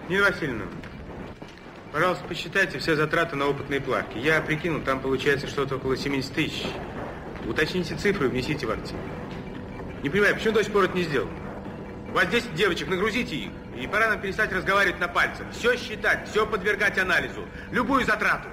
Нина Васильевна, пожалуйста, посчитайте все затраты на опытные плавки. Я прикинул, там получается что-то около 70 тысяч. Уточните цифры, внесите в актив. Не понимаю, почему до сих пор это не сделал? У вас 10 девочек, нагрузите их. И пора нам перестать разговаривать на пальцах. Все считать, все подвергать анализу. Любую затрату.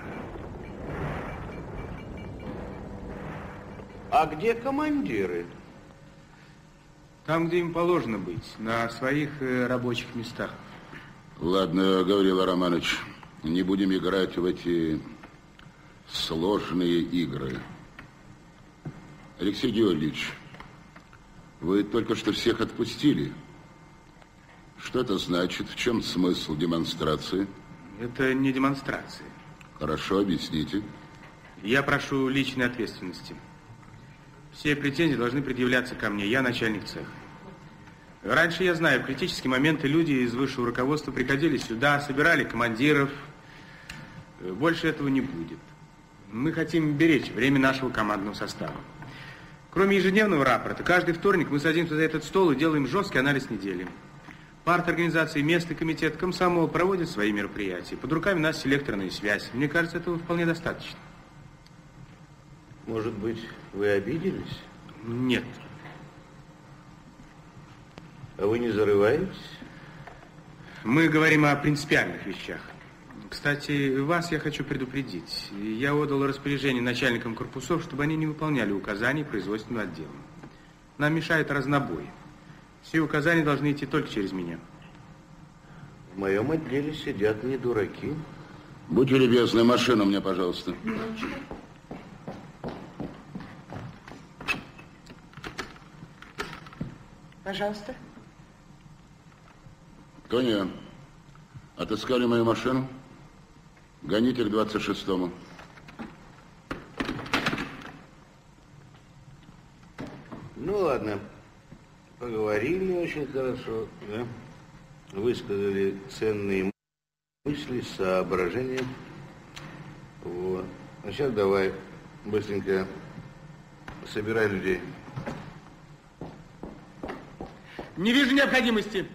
А где командиры? Там, где им положено быть, на своих рабочих местах. Ладно, Гаврила Романович, не будем играть в эти сложные игры. Алексей Георгиевич, вы только что всех отпустили. Что это значит? В чем смысл демонстрации? Это не демонстрация. Хорошо, объясните. Я прошу личной ответственности. Все претензии должны предъявляться ко мне. Я начальник цеха. Раньше, я знаю, в критические моменты люди из высшего руководства приходили сюда, собирали командиров. Больше этого не будет. Мы хотим беречь время нашего командного состава. Кроме ежедневного рапорта, каждый вторник мы садимся за этот стол и делаем жесткий анализ недели. Парторганизации, местный комитет, комсомол проводят свои мероприятия. Под руками у нас селекторная связь. Мне кажется, этого вполне достаточно. Может быть, вы обиделись? Нет. А вы не зарываетесь? Мы говорим о принципиальных вещах. Кстати, вас я хочу предупредить. Я отдал распоряжение начальникам корпусов, чтобы они не выполняли указаний производственного отдела. Нам мешает разнобой. Все указания должны идти только через меня. В моем отделе сидят не дураки. Будьте любезны, машину мне, пожалуйста. Пожалуйста. Тоня, отыскали мою машину? Гоните к 26-му. Ну, ладно. Поговорили очень хорошо, да? Высказали ценные мысли, соображения. Вот. А сейчас давай быстренько собирай людей. Не вижу необходимости.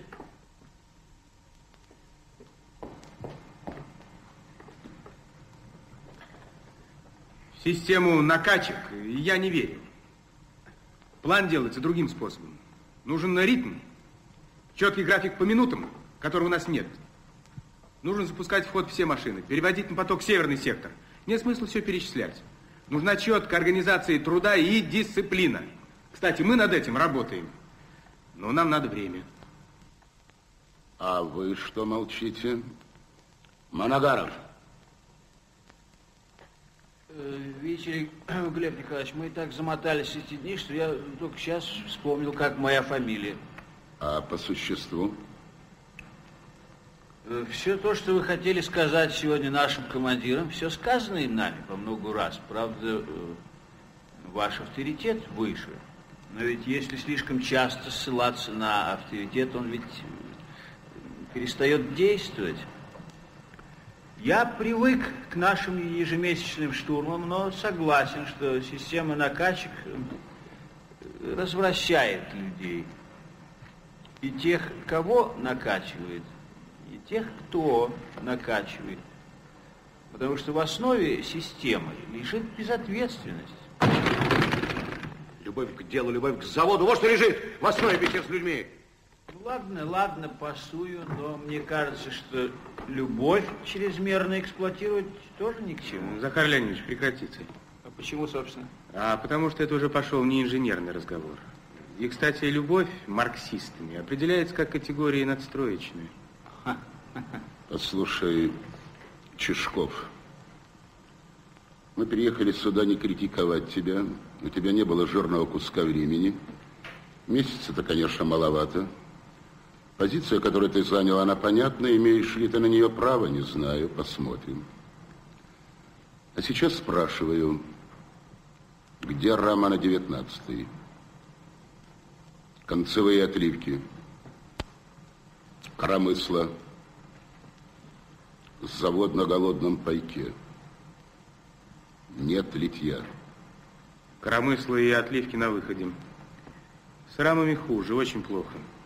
В систему накачек я не верю. План делается другим способом. Нужен ритм, четкий график по минутам, которого у нас нет. Нужно запускать в ход все машины, переводить на поток северный сектор. Нет смысла все перечислять. Нужна четкая организация труда и дисциплина. Кстати, мы над этим работаем. Но нам надо время. А вы что молчите? Манагаров. Видите ли, Глеб Николаевич, мы так замотались эти дни, что я только сейчас вспомнил, как моя фамилия. А по существу? Все то, что вы хотели сказать сегодня нашим командирам, все сказано им нами по много раз. Правда, ваш авторитет выше. Но ведь если слишком часто ссылаться на авторитет, он ведь перестает действовать. Я привык к нашим ежемесячным штурмам, но согласен, что система накачек развращает людей. И тех, кого накачивает, и тех, кто накачивает. Потому что в основе системы лежит безответственность. Любовь к делу, любовь к заводу. Вот что лежит в основе бесед с людьми. Ну, ладно, пасую, но мне кажется, что любовь чрезмерно эксплуатировать тоже ни к чему. Захар Леонидович, прекратите. А почему, собственно? А потому что это уже пошел не инженерный разговор. И, кстати, любовь марксистами определяется как категория надстроечная. Послушай, Чешков, мы приехали сюда не критиковать тебя. У тебя не было жирного куска времени. Месяца-то, конечно, маловато. Позиция, которую ты занял, она понятна. Имеешь ли ты на нее право, не знаю. Посмотрим. А сейчас спрашиваю, где рама на 19-й? Концевые отливки. Коромысло. Завод на голодном пайке. Нет литья. Коромысло и отливки на выходе. С рамами хуже, очень плохо.